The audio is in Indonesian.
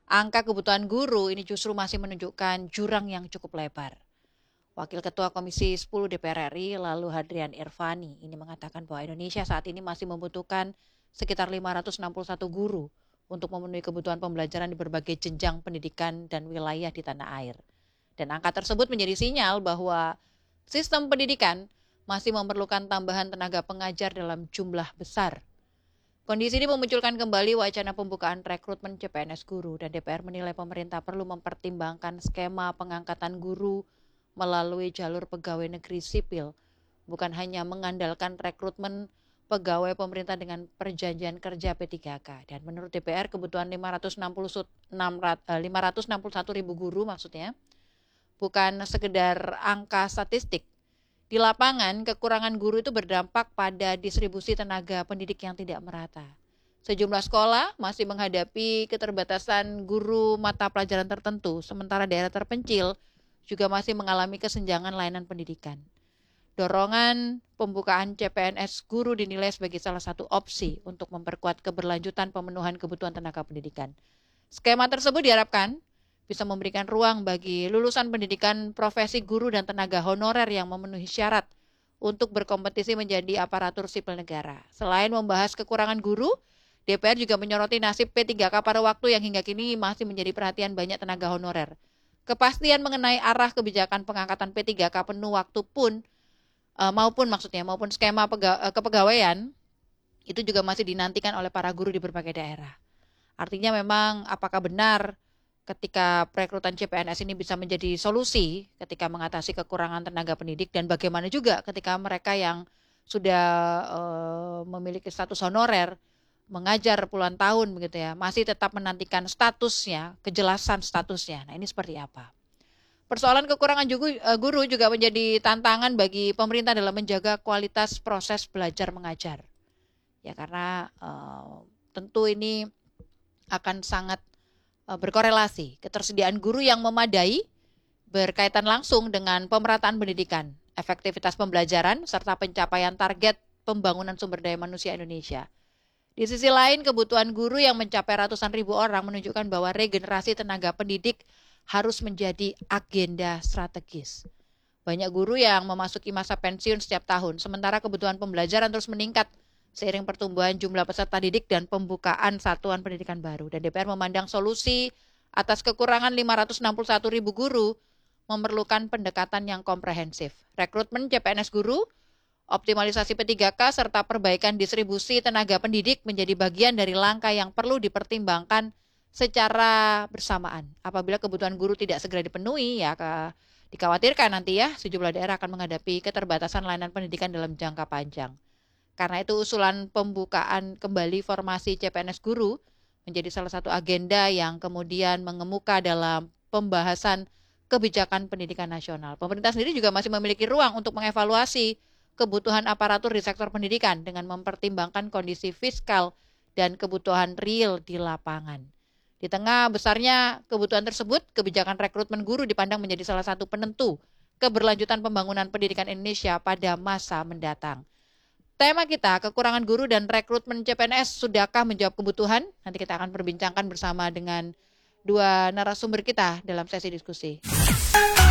angka kebutuhan guru ini justru masih menunjukkan jurang yang cukup lebar. Wakil Ketua Komisi 10 DPR RI lalu Hadrian Irvani ini mengatakan bahwa Indonesia saat ini masih membutuhkan sekitar 561 guru untuk memenuhi kebutuhan pembelajaran di berbagai jenjang pendidikan dan wilayah di tanah air. Dan angka tersebut menjadi sinyal bahwa sistem pendidikan masih memerlukan tambahan tenaga pengajar dalam jumlah besar. Kondisi ini memunculkan kembali wacana pembukaan rekrutmen CPNS guru dan DPR menilai pemerintah perlu mempertimbangkan skema pengangkatan guru melalui jalur pegawai negeri sipil, bukan hanya mengandalkan rekrutmen pegawai pemerintah dengan perjanjian kerja P3K. Dan menurut DPR kebutuhan 561 ribu guru maksudnya, bukan sekedar angka statistik. Di lapangan, kekurangan guru itu berdampak pada distribusi tenaga pendidik yang tidak merata. Sejumlah sekolah masih menghadapi keterbatasan guru mata pelajaran tertentu, sementara daerah terpencil juga masih mengalami kesenjangan layanan pendidikan. Dorongan pembukaan CPNS guru dinilai sebagai salah satu opsi untuk memperkuat keberlanjutan pemenuhan kebutuhan tenaga pendidikan. Skema tersebut diharapkan bisa memberikan ruang bagi lulusan pendidikan profesi guru dan tenaga honorer yang memenuhi syarat untuk berkompetisi menjadi aparatur sipil negara. Selain membahas kekurangan guru, DPR juga menyoroti nasib P3K pada waktu yang hingga kini masih menjadi perhatian banyak tenaga honorer. Kepastian mengenai arah kebijakan pengangkatan P3K penuh waktu pun maupun skema kepegawaian itu juga masih dinantikan oleh para guru di berbagai daerah. Artinya memang apakah benar ketika perekrutan CPNS ini bisa menjadi solusi ketika mengatasi kekurangan tenaga pendidik, dan bagaimana juga ketika mereka yang sudah memiliki status honorer mengajar puluhan tahun begitu ya, masih tetap menantikan statusnya, kejelasan statusnya. Nah, ini seperti apa? Persoalan kekurangan guru juga menjadi tantangan bagi pemerintah dalam menjaga kualitas proses belajar mengajar. Ya, karena tentu ini akan sangat berkorelasi. Ketersediaan guru yang memadai berkaitan langsung dengan pemerataan pendidikan, efektivitas pembelajaran, serta pencapaian target pembangunan sumber daya manusia Indonesia. Di sisi lain, kebutuhan guru yang mencapai ratusan ribu orang menunjukkan bahwa regenerasi tenaga pendidik harus menjadi agenda strategis. Banyak guru yang memasuki masa pensiun setiap tahun, sementara kebutuhan pembelajaran terus meningkat seiring pertumbuhan jumlah peserta didik dan pembukaan satuan pendidikan baru. Dan DPR memandang solusi atas kekurangan 561 ribu guru memerlukan pendekatan yang komprehensif. Rekrutmen CPNS guru, optimalisasi P3K, serta perbaikan distribusi tenaga pendidik menjadi bagian dari langkah yang perlu dipertimbangkan secara bersamaan. Apabila kebutuhan guru tidak segera dipenuhi, ya dikhawatirkan nanti ya sejumlah daerah akan menghadapi keterbatasan layanan pendidikan dalam jangka panjang. Karena itu usulan pembukaan kembali formasi CPNS guru menjadi salah satu agenda yang kemudian mengemuka dalam pembahasan kebijakan pendidikan nasional. Pemerintah sendiri juga masih memiliki ruang untuk mengevaluasi kebutuhan aparatur di sektor pendidikan dengan mempertimbangkan kondisi fiskal dan kebutuhan real di lapangan. Di tengah besarnya kebutuhan tersebut, kebijakan rekrutmen guru dipandang menjadi salah satu penentu keberlanjutan pembangunan pendidikan Indonesia pada masa mendatang. Tema kita, kekurangan guru dan rekrutmen CPNS, sudahkah menjawab kebutuhan? Nanti kita akan perbincangkan bersama dengan dua narasumber kita dalam sesi diskusi.